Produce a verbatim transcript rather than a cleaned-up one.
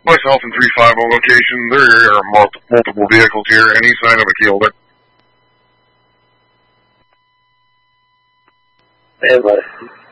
Myself in three five zero location. There are multi multiple vehicles here. Any sign of a killed it? Hey, bud.